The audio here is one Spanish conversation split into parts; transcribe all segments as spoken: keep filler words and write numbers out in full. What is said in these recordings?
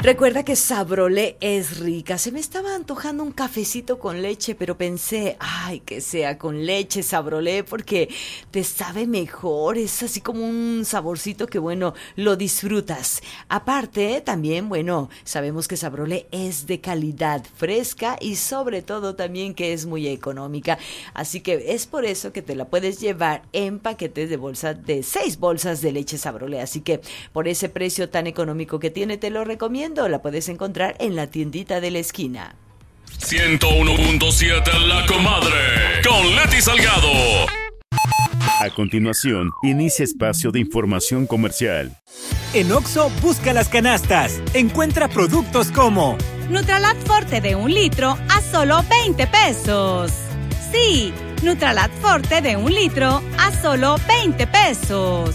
Recuerda que Sabrolé es rica. Se me estaba antojando un cafecito con leche, pero pensé, ay, que sea con leche Sabrolé, porque te sabe mejor. Es así como un saborcito que, bueno, lo disfrutas. Aparte, también, bueno, sabemos que Sabrolé es de calidad, fresca y sobre todo también que es muy económica. Así que es por eso que te la puedes llevar en paquetes de bolsa, de seis bolsas de leche Sabrolé. Así que por ese precio tan económico que tiene, te lo recomiendo. La puedes encontrar en la tiendita de la esquina. ciento uno punto siete La Comadre, con Leti Salgado. A continuación, inicia espacio de información comercial. En Oxxo, busca las canastas. Encuentra productos como Nutralat Forte de un litro a solo veinte pesos. Sí, Nutralat Forte de un litro a solo veinte pesos.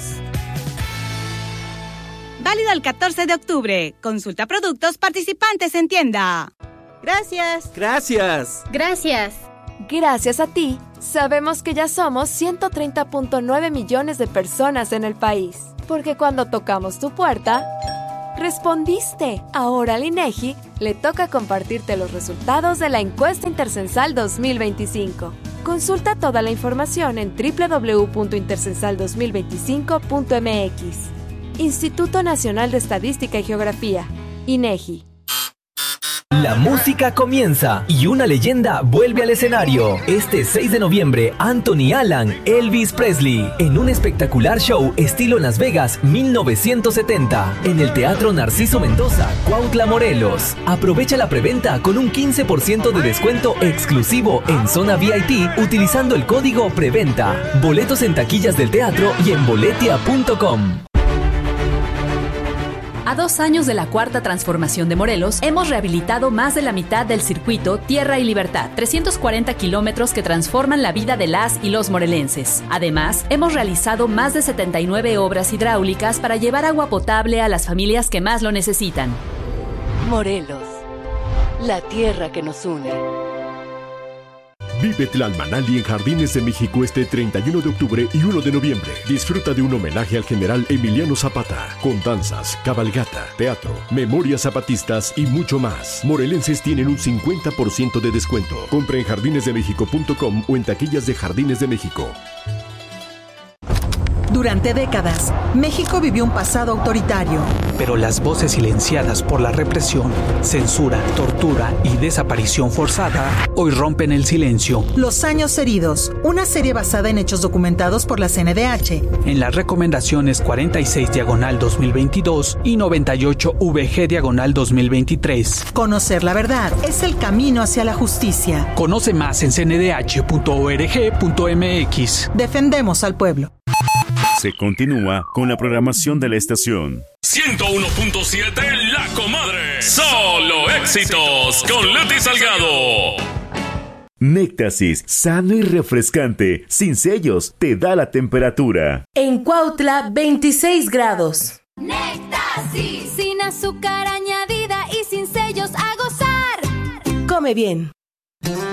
Válido el catorce de octubre. Consulta productos participantes en tienda. Gracias. Gracias. Gracias. Gracias a ti, sabemos que ya somos ciento treinta punto nueve millones de personas en el país. Porque cuando tocamos tu puerta, respondiste. Ahora al INEGI le toca compartirte los resultados de la encuesta intercensal dos mil veinticinco. Consulta toda la información en doble u doble u doble u punto intercensal dos mil veinticinco punto m x. Instituto Nacional de Estadística y Geografía, INEGI. La música comienza y una leyenda vuelve al escenario. Este seis de noviembre, Anthony Allen, Elvis Presley, en un espectacular show estilo Las Vegas mil novecientos setenta, en el Teatro Narciso Mendoza, Cuautla, Morelos. Aprovecha la preventa con un quince por ciento de descuento exclusivo en zona V I P utilizando el código PREVENTA. Boletos en taquillas del teatro y en boletia punto com. A dos años de la cuarta transformación de Morelos, hemos rehabilitado más de la mitad del circuito Tierra y Libertad, trescientos cuarenta kilómetros que transforman la vida de las y los morelenses. Además, hemos realizado más de setenta y nueve obras hidráulicas para llevar agua potable a las familias que más lo necesitan. Morelos, la tierra que nos une. Vive Tlalmanali en Jardines de México este treinta y uno de octubre y uno de noviembre. Disfruta de un homenaje al general Emiliano Zapata, con danzas, cabalgata, teatro, memorias zapatistas y mucho más. Morelenses tienen un cincuenta por ciento de descuento. Compra en jardines de méxico punto com o en taquillas de Jardines de México. Durante décadas, México vivió un pasado autoritario. Pero las voces silenciadas por la represión, censura, tortura y desaparición forzada hoy rompen el silencio. Los años heridos, una serie basada en hechos documentados por la C N D H. En las recomendaciones cuarenta y seis diagonal dos mil veintidós y noventa y ocho V G diagonal dos mil veintitrés. Conocer la verdad es el camino hacia la justicia. Conoce más en c n d h punto org punto m x. Defendemos al pueblo. Se continúa con la programación de la estación. ciento uno punto siete La Comadre. Solo éxitos con Leti Salgado. Néctasis, sano y refrescante, sin sellos, te da la temperatura. En Cuautla, veintiséis grados. Néctasis, sin azúcar añadida y sin sellos, a gozar. Come bien.